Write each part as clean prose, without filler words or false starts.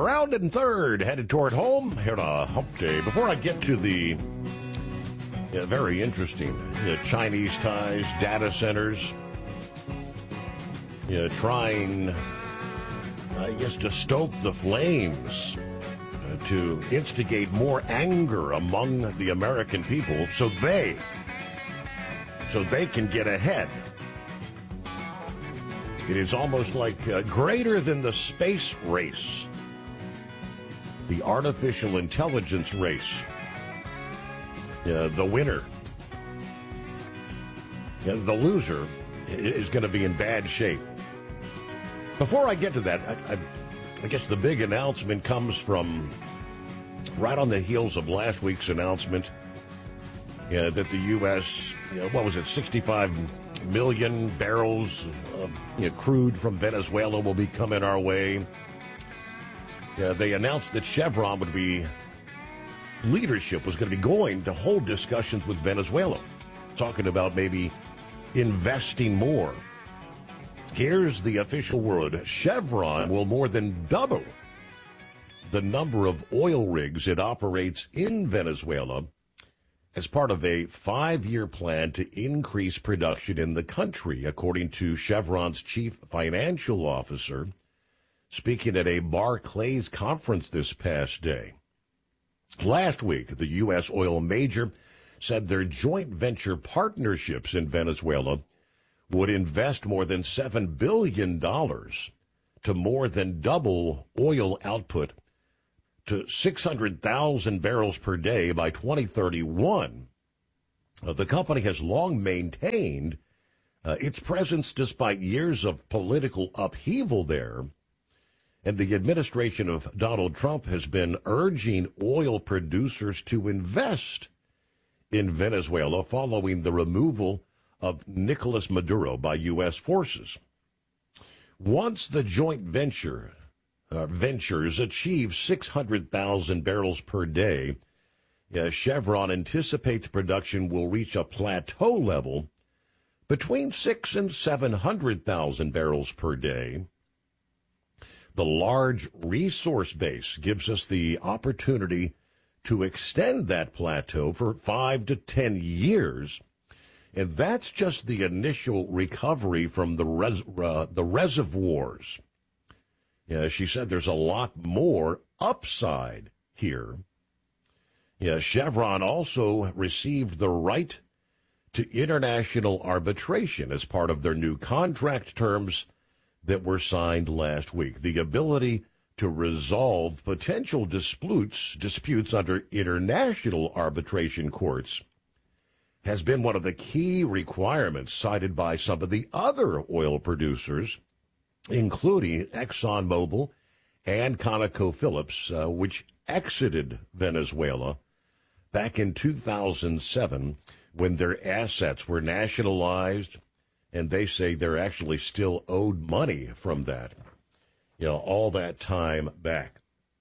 Grounded in third, headed toward home here on Hump Day. Before I get to the very interesting Chinese ties, data centers, trying, I guess, to stoke the flames, to instigate more anger among the American people so they can get ahead. It is almost like greater than the space race, the artificial intelligence race. The winner, the loser, is going to be in bad shape. Before I get to that, I guess the big announcement comes from right on the heels of last week's announcement that the U.S., 65 million barrels of crude from Venezuela will be coming our way. They announced that Chevron leadership was going to be going to hold discussions with Venezuela, talking about maybe investing more. Here's the official word. Chevron will more than double the number of oil rigs it operates in Venezuela as part of a 5-year plan to increase production in the country, according to Chevron's chief financial officer, speaking at a Barclays conference this past day. Last week, the U.S. oil major said their joint venture partnerships in Venezuela would invest more than $7 billion to more than double oil output to 600,000 barrels per day by 2031. The company has long maintained its presence despite years of political upheaval there. And the administration of Donald Trump has been urging oil producers to invest in Venezuela following the removal of Nicolas Maduro by U.S. forces. Once the joint ventures achieve 600,000 barrels per day, Chevron anticipates production will reach a plateau level between 600,000 and 700,000 barrels per day. The large resource base gives us the opportunity to extend that plateau for 5 to 10 years. And that's just the initial recovery from the reservoirs. She said there's a lot more upside here. Chevron also received the right to international arbitration as part of their new contract terms that were signed last week. The ability to resolve potential disputes under international arbitration courts has been one of the key requirements cited by some of the other oil producers, including ExxonMobil and ConocoPhillips, which exited Venezuela back in 2007 when their assets were nationalized, and they say they're actually still owed money from that, all that time back.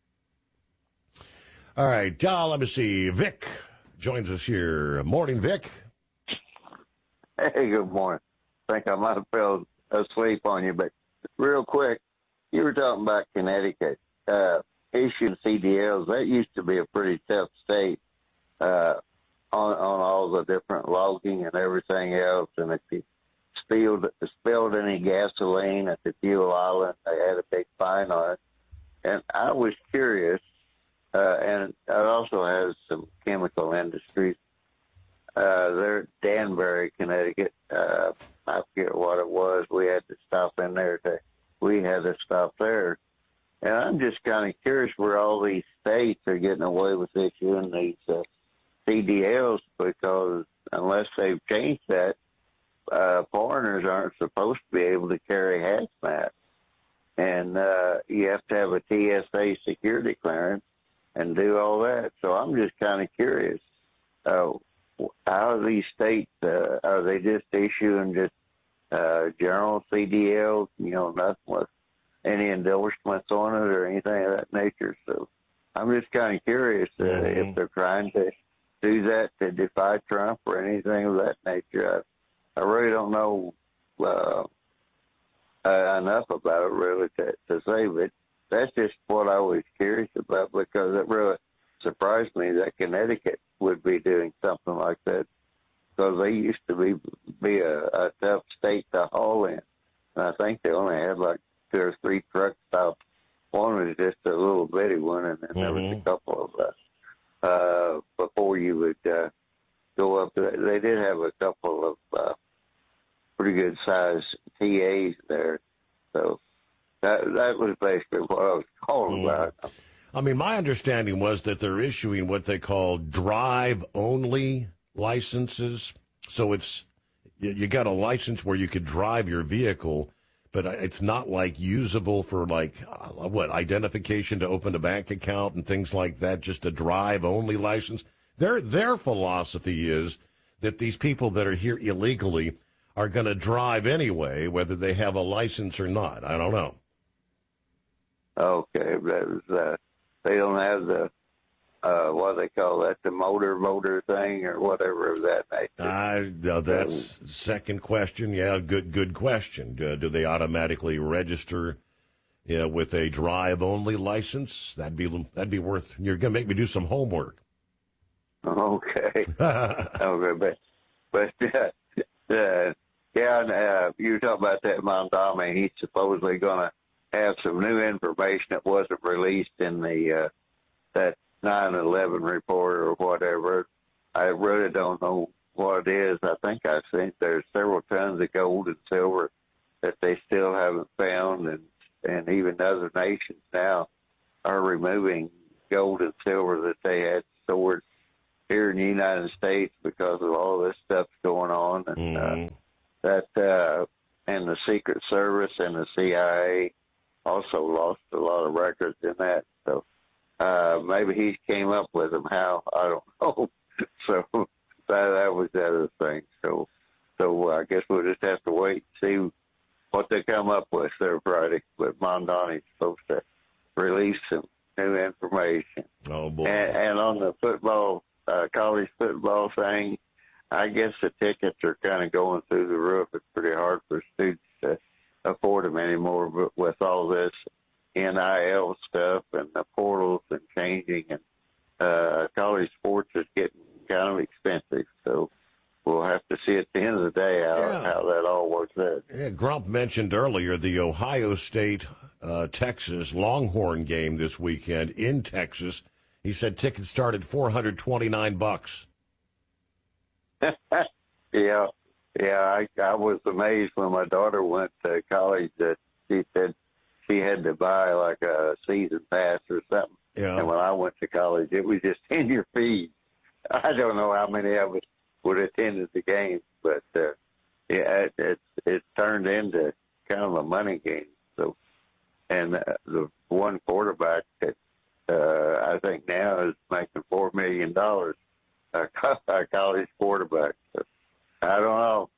All right, let me see. Vic joins us here. Morning, Vic. Hey, good morning. I think I might have fell asleep on you, but real quick, you were talking about Connecticut issuing CDLs. That used to be a pretty tough state on all the different logging and everything else. And if you spilled any gasoline at the fuel island, they had a big fine on it. And I was curious, and it also has some chemical industries. They're at Danbury, Connecticut. I forget what it was. We had to stop in there. We had to stop there. And I'm just kind of curious where all these states are getting away with issuing these CDLs, because unless they've changed that, foreigners aren't supposed to be able to carry hazmat. And you have to have a TSA security clearance and do all that. So I'm just kind of curious. How are these states, are they just issuing just general CDLs, nothing with any endorsements on it or anything of that nature? So I'm just kind of curious if they're trying to do that to defy Trump or anything of that nature. I really don't know enough about it really to say, but that's just what I was curious about, because it really surprised me that Connecticut would be doing something like that, because they used to be a tough state to haul in. And I think they only had like 2 or 3 truck stops. One was just a little bitty one, and then there was a couple of before you would go up. They did have a couple of pretty good sized TAs there. So that was basically what I was calling about. I mean, my understanding was that they're issuing what they call drive-only licenses. So you got a license where you could drive your vehicle, but it's not like usable for identification to open a bank account and things like that. Just a drive-only license. Their philosophy is that these people that are here illegally are going to drive anyway, whether they have a license or not. I don't know. Okay, that was, they don't have the what they call that, the motor thing or whatever of that nature. That's second question. Yeah, good question. Do they automatically register with a drive-only license? That'd be worth. You're going to make me do some homework. Okay. Okay, but yeah, you were talking about that Mondami. He's supposedly going to have some new information that wasn't released in the that 9/11 report or whatever. I really don't know what it is. I think I've seen there's several tons of gold and silver that they still haven't found, and even other nations now are removing gold and silver that they had stored here in the United States because of all this stuff going on, and and the Secret Service and the CIA also lost a lot of records in that. So maybe he came up with them. How, I don't know. So that was the other thing. So I guess we'll just have to wait and see what they come up with there Friday. But Mondani's supposed to release some new information. Oh boy! And on the football, college football thing, I guess the tickets are kind of going through the roof. It's pretty hard for students to afford them anymore, but with all this NIL stuff and the portals and changing, and college sports is getting kind of expensive. So we'll have to see at the end of the day how that all works out. Yeah, Grump mentioned earlier the Ohio State Texas Longhorn game this weekend in Texas. He said tickets start at $429. Yeah, I was amazed when my daughter went to college that she said she had to buy like a season pass or something. Yeah. And when I went to college, it was just in your feed. I don't know how many of us would have attended the game, but it's turned into kind of a money game. So, and the one quarterback that I think now is making $4 million, a college quarterback. So, I don't know.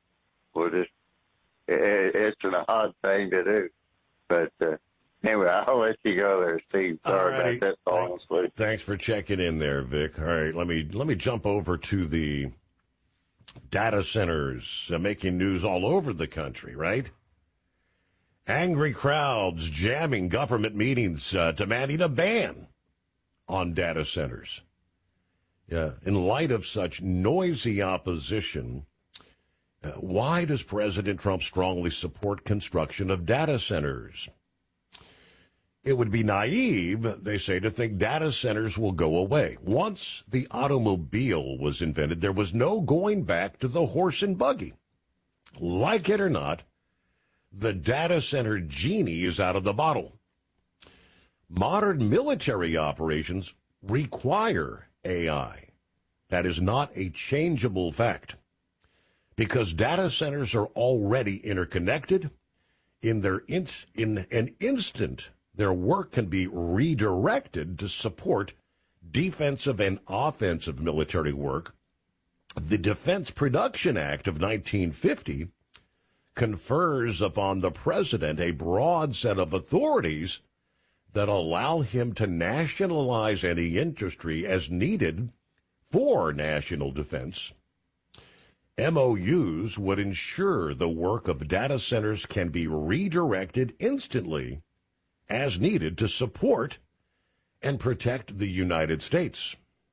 It's an odd thing to do. But anyway, I'll let you go there, Steve. Sorry about that, honestly. Thanks for checking in there, Vic. All right, let me jump over to the data centers making news all over the country, right? Angry crowds jamming government meetings demanding a ban on data centers. In light of such noisy opposition, why does President Trump strongly support construction of data centers? It would be naive, they say, to think data centers will go away. Once the automobile was invented, there was no going back to the horse and buggy. Like it or not, the data center genie is out of the bottle. Modern military operations require AI. That is not a changeable fact, because data centers are already interconnected. In an instant, their work can be redirected to support defensive and offensive military work. The Defense Production Act of 1950 confers upon the president a broad set of authorities that allow him to nationalize any industry as needed for national defense. MOUs would ensure the work of data centers can be redirected instantly as needed to support and protect the United States.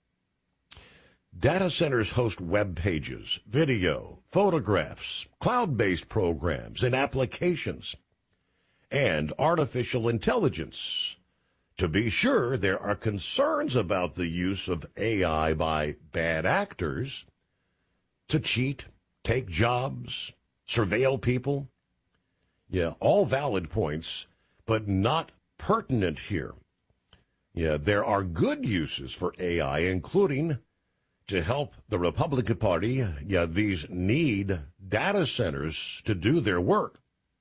Data centers host web pages, video, photographs, cloud-based programs and applications, and artificial intelligence. To be sure, there are concerns about the use of AI by bad actors to cheat, take jobs, surveil people. Yeah, all valid points, but not pertinent here. Yeah, there are good uses for AI, including to help the Republican Party. Yeah, these need data centers to do their work.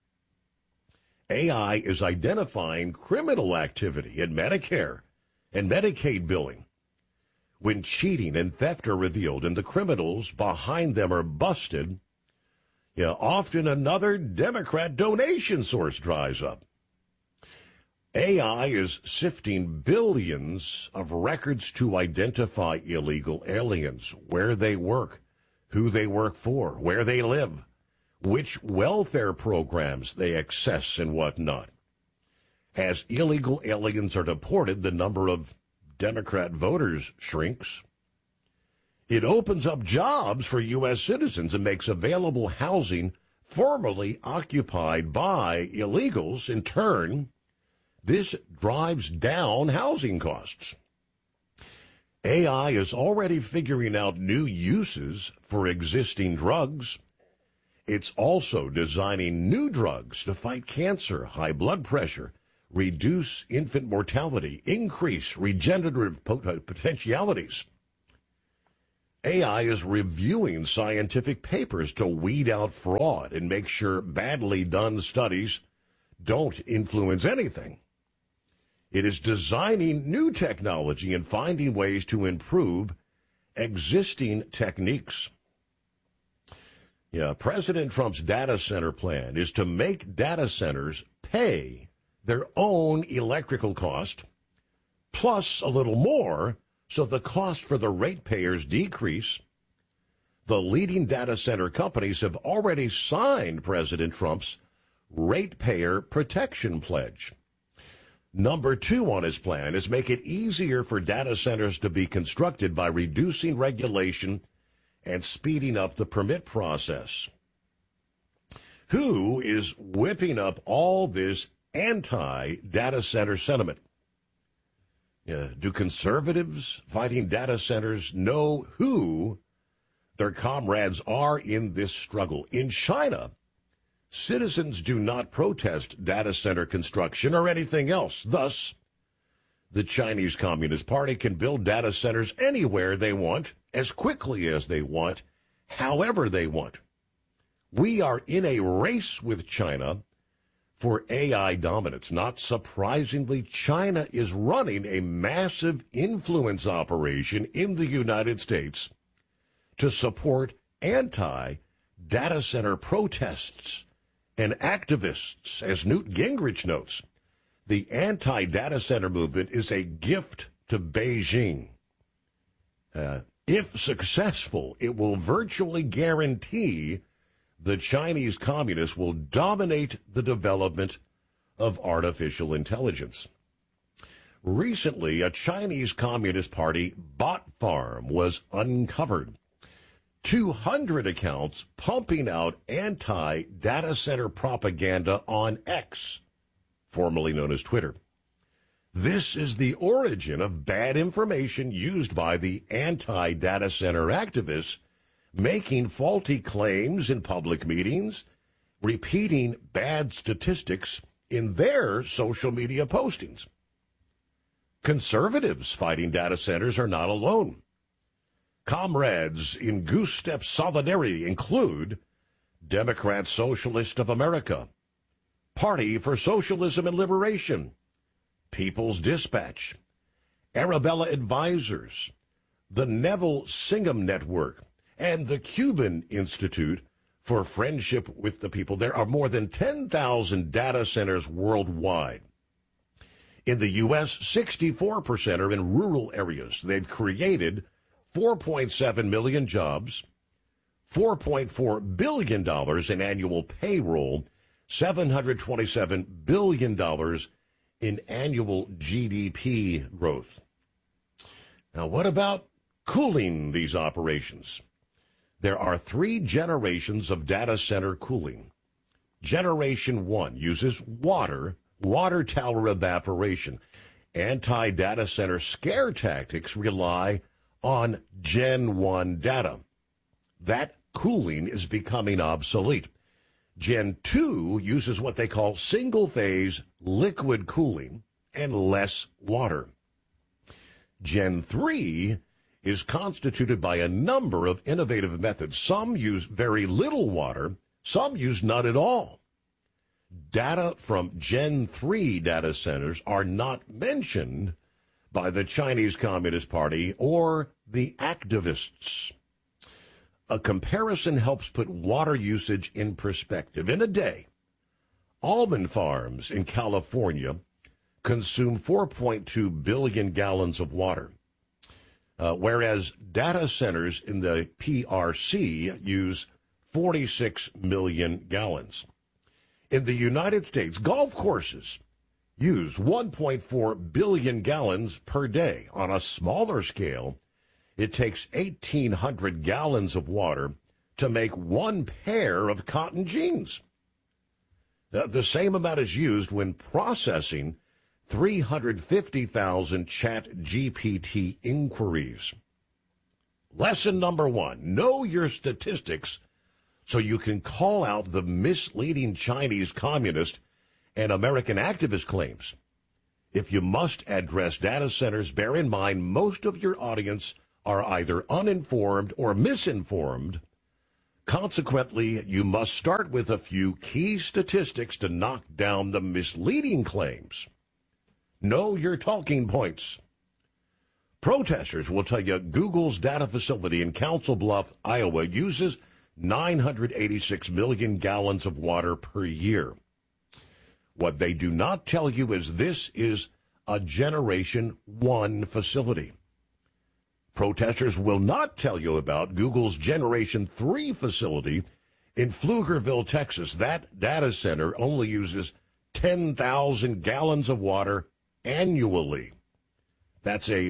AI is identifying criminal activity in Medicare and Medicaid billing. When cheating and theft are revealed and the criminals behind them are busted, often another Democrat donation source dries up. AI is sifting billions of records to identify illegal aliens, where they work, who they work for, where they live, which welfare programs they access and whatnot. As illegal aliens are deported, the number of Democrat voters shrinks. It opens up jobs for U.S. citizens and makes available housing formerly occupied by illegals. In turn, this drives down housing costs. AI is already figuring out new uses for existing drugs. It's also designing new drugs to fight cancer, high blood pressure, reduce infant mortality, increase regenerative potentialities. AI is reviewing scientific papers to weed out fraud and make sure badly done studies don't influence anything. It is designing new technology and finding ways to improve existing techniques. President Trump's data center plan is to make data centers pay their own electrical cost, plus a little more, so the cost for the ratepayers decrease. The leading data center companies have already signed President Trump's ratepayer protection pledge. Number 2 on his plan is make it easier for data centers to be constructed by reducing regulation and speeding up the permit process. Who is whipping up all this anti-data center sentiment? Do conservatives fighting data centers know who their comrades are in this struggle? In China, citizens do not protest data center construction or anything else. Thus, the Chinese Communist Party can build data centers anywhere they want, as quickly as they want, however they want. We are in a race with China for AI dominance. Not surprisingly, China is running a massive influence operation in the United States to support anti-data center protests and activists. As Newt Gingrich notes, the anti-data center movement is a gift to Beijing. If successful, it will virtually guarantee the Chinese communists will dominate the development of artificial intelligence. Recently, a Chinese Communist Party bot farm was uncovered. 200 accounts pumping out anti-data center propaganda on X, formerly known as Twitter. This is the origin of bad information used by the anti-data center activists, making faulty claims in public meetings, repeating bad statistics in their social media postings. Conservatives fighting data centers are not alone. Comrades in Goose Step solidarity include Democrat Socialist of America, Party for Socialism and Liberation, People's Dispatch, Arabella Advisors, the Neville Singham Network, and the Cuban Institute for Friendship with the People. There are more than 10,000 data centers worldwide. In the U.S., 64% are in rural areas. They've created 4.7 million jobs, $4.4 billion in annual payroll, $727 billion in annual GDP growth. Now, what about cooling these operations? There are 3 generations of data center cooling. Generation 1 uses water tower evaporation. Anti-data center scare tactics rely on Gen 1 data. That cooling is becoming obsolete. Gen 2 uses what they call single-phase liquid cooling and less water. Gen 3 is constituted by a number of innovative methods. Some use very little water, some use none at all. Data from Gen 3 data centers are not mentioned by the Chinese Communist Party or the activists. A comparison helps put water usage in perspective. In a day, almond farms in California consume 4.2 billion gallons of water, whereas data centers in the PRC use 46 million gallons. In the United States, golf courses use 1.4 billion gallons per day. On a smaller scale, it takes 1,800 gallons of water to make 1 pair of cotton jeans. The same amount is used when processing 350,000 ChatGPT inquiries. Lesson number 1, know your statistics so you can call out the misleading Chinese communist and American activist claims. If you must address data centers, bear in mind most of your audience are either uninformed or misinformed. Consequently, you must start with a few key statistics to knock down the misleading claims. Know your talking points. Protesters will tell you Google's data facility in Council Bluff, Iowa, uses 986 million gallons of water per year. What they do not tell you is this is a Generation 1 facility. Protesters will not tell you about Google's Generation 3 facility in Pflugerville, Texas. That data center only uses 10,000 gallons of water annually. That's a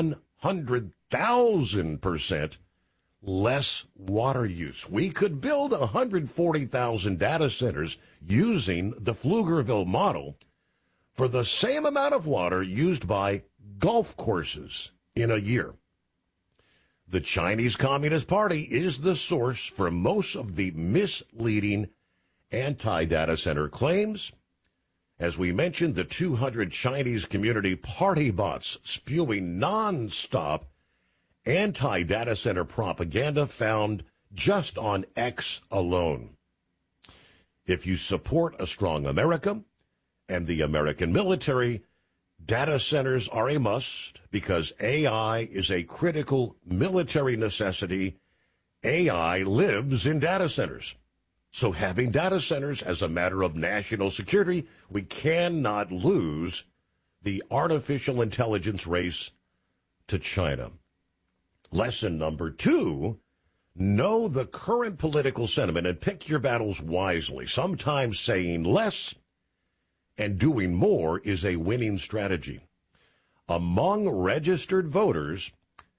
100,000% less water use. We could build 140,000 data centers using the Pflugerville model for the same amount of water used by golf courses in a year. The Chinese Communist Party is the source for most of the misleading anti-data center claims. As we mentioned, the 200 Chinese community party bots spewing nonstop anti-data center propaganda found just on X alone. If you support a strong America and the American military, data centers are a must because AI is a critical military necessity. AI lives in data centers. So having data centers as a matter of national security, we cannot lose the artificial intelligence race to China. Lesson number 2, know the current political sentiment and pick your battles wisely. Sometimes saying less and doing more is a winning strategy. Among registered voters,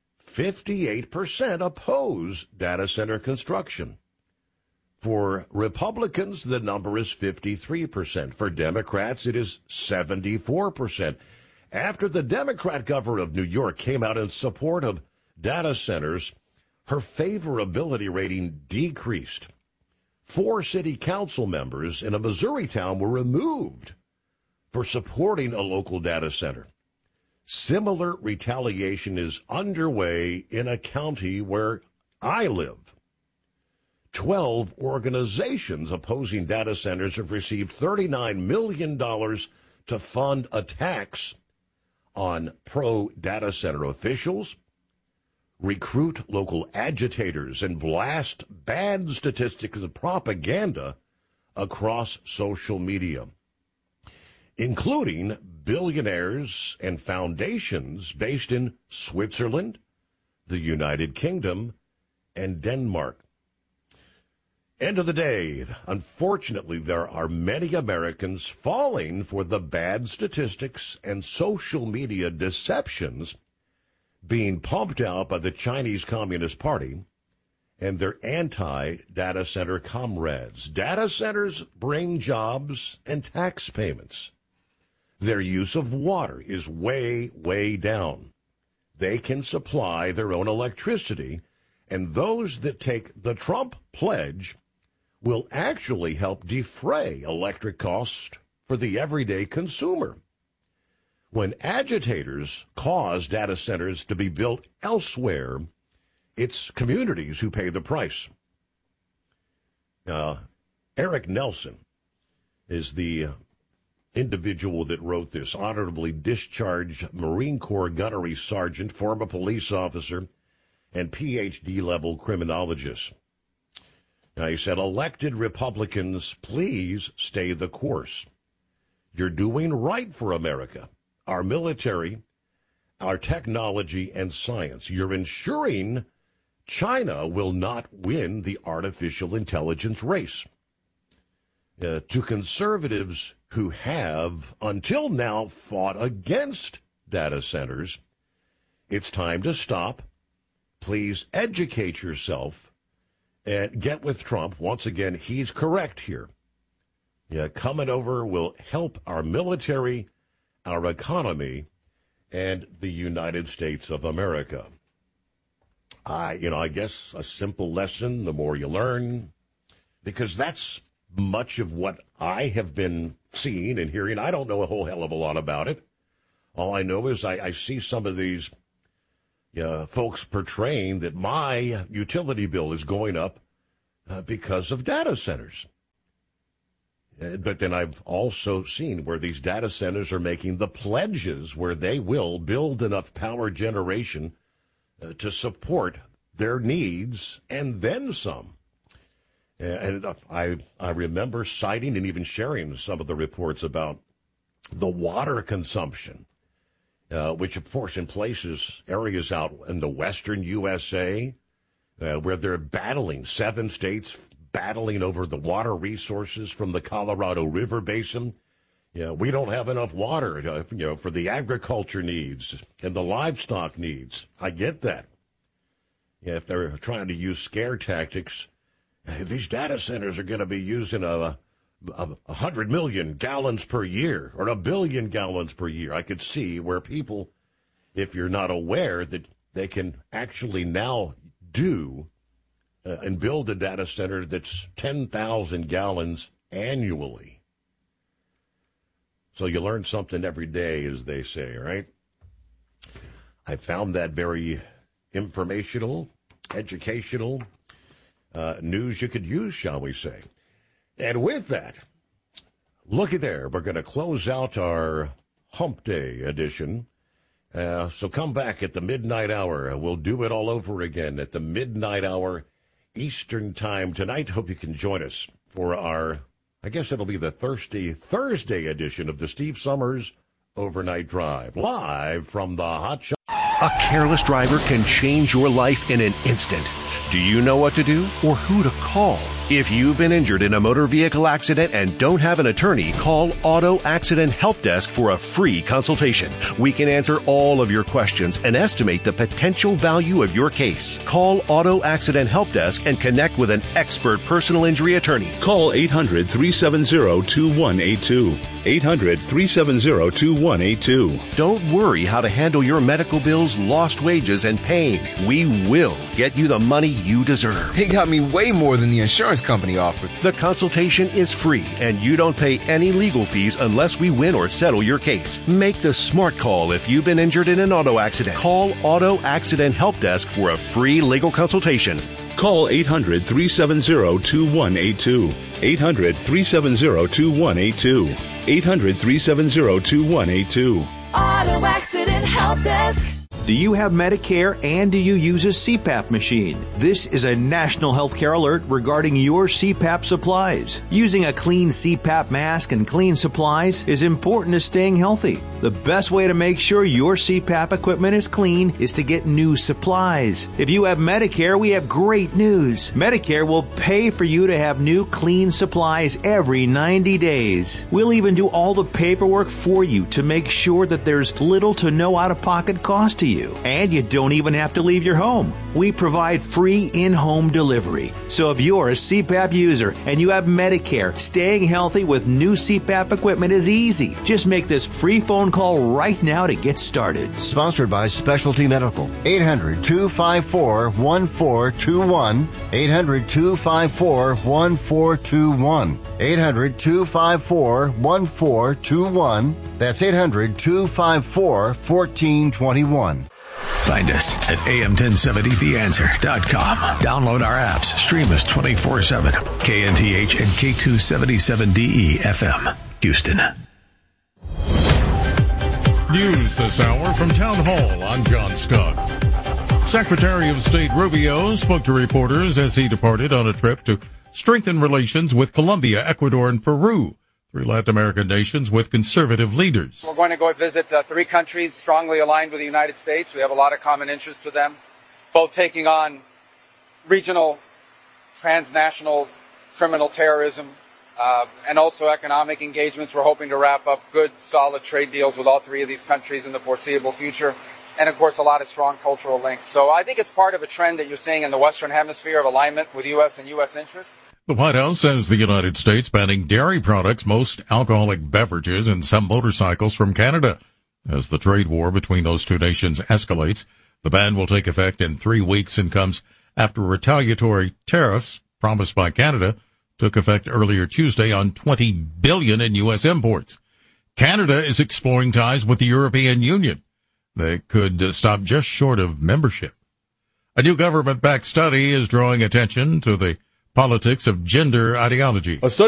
58% oppose data center construction. For Republicans, the number is 53%. For Democrats, it is 74%. After the Democrat governor of New York came out in support of data centers, her favorability rating decreased. 4 city council members in a Missouri town were removed for supporting a local data center. Similar retaliation is underway in a county where I live. 12 organizations opposing data centers have received $39 million to fund attacks on pro-data center officials, recruit local agitators, and blast bad statistics and propaganda across social media, including billionaires and foundations based in Switzerland, the United Kingdom, and Denmark. End of the day, unfortunately, there are many Americans falling for the bad statistics and social media deceptions being pumped out by the Chinese Communist Party and their anti-data center comrades. Data centers bring jobs and tax payments. Their use of water is way, way down. They can supply their own electricity, and those that take the Trump pledge will actually help defray electric costs for the everyday consumer. When agitators cause data centers to be built elsewhere, it's communities who pay the price. Eric Nelson is the individual that wrote this, honorably discharged Marine Corps gunnery sergeant, former police officer, and PhD-level criminologist. Now, he said, elected Republicans, please stay the course. You're doing right for America, our military, our technology, and science. You're ensuring China will not win the artificial intelligence race. To conservatives who have, until now, fought against data centers, it's time to stop. Please educate yourself and get with Trump. Once again, he's correct here. Coming over will help our military, our economy, and the United States of America. I guess a simple lesson, the more you learn, because that's much of what I have been seeing and hearing. I don't know a whole hell of a lot about it. All I know is I see some of these folks portraying that my utility bill is going up because of data centers. But then I've also seen where these data centers are making the pledges where they will build enough power generation to support their needs and then some. And I remember citing and even sharing some of the reports about the water consumption, which, of course, in areas out in the western USA, where they're battling, 7 states battling over the water resources from the Colorado River Basin. We don't have enough water, for the agriculture needs and the livestock needs. I get that. If they're trying to use scare tactics, these data centers are going to be using 100 million gallons per year or 1 billion gallons per year. I could see where people, if you're not aware, that they can actually now do and build a data center that's 10,000 gallons annually. So you learn something every day, as they say, right? I found that very informational, educational, news you could use, shall we say. And with that, looky there, we're going to close out our Hump Day edition. So come back at the midnight hour. We'll do it all over again at the midnight hour Eastern Time tonight. Hope you can join us for our, I guess it'll be the Thursday edition of the Steve Summers Overnight Drive, live from the Hot Shot. A careless driver can change your life in an instant. Do you know what to do or who to call? If you've been injured in a motor vehicle accident and don't have an attorney, call Auto Accident Help Desk for a free consultation. We can answer all of your questions and estimate the potential value of your case. Call Auto Accident Help Desk and connect with an expert personal injury attorney. Call 800-370-2182. 800-370-2182. Don't worry how to handle your medical bills, lost wages, and pain. We will get you the money you deserve. They got me way more than the insurance company offered. The consultation is free, and you don't pay any legal fees unless we win or settle your case. Make the smart call if you've been injured in an auto accident. Call Auto Accident Help Desk for a free legal consultation. Call 800-370-2182. 800-370-2182. 800-370-2182. Auto Accident Help Desk. Do you have Medicare and do you use a CPAP machine? This is a national healthcare alert regarding your CPAP supplies. Using a clean CPAP mask and clean supplies is important to staying healthy. The best way to make sure your CPAP equipment is clean is to get new supplies. If you have Medicare, we have great news. Medicare will pay for you to have new clean supplies every 90 days. We'll even do all the paperwork for you to make sure that there's little to no out-of-pocket cost to you. And you don't even have to leave your home. We provide free in-home delivery. So if you're a CPAP user and you have Medicare, staying healthy with new CPAP equipment is easy. Just make this free phone call right now to get started. Sponsored by Specialty Medical. 800-254-1421. 800-254-1421. 800-254-1421. That's 800-254-1421. Find us at am1070theanswer.com. Download our apps. Stream us 24/7. KNTH and K277DE FM, Houston. News this hour from Town Hall. I'm John Scott. Secretary of State Rubio spoke to reporters as he departed on a trip to strengthen relations with Colombia, Ecuador, and Peru, three Latin American nations with conservative leaders. We're going to go visit three countries strongly aligned with the United States. We have a lot of common interests with them, both taking on regional, transnational criminal terrorism, and also economic engagements. We're hoping to wrap up good, solid trade deals with all three of these countries in the foreseeable future. And, of course, a lot of strong cultural links. So I think it's part of a trend that you're seeing in the Western Hemisphere of alignment with U.S. and U.S. interests. The White House says the United States banning dairy products, most alcoholic beverages, and some motorcycles from Canada. As the trade war between those two nations escalates, the ban will take effect in 3 weeks and comes after retaliatory tariffs promised by Canada took effect earlier Tuesday on $20 billion in U.S. imports. Canada is exploring ties with the European Union. They could stop just short of membership. A new government-backed study is drawing attention to the politics of gender ideology. A study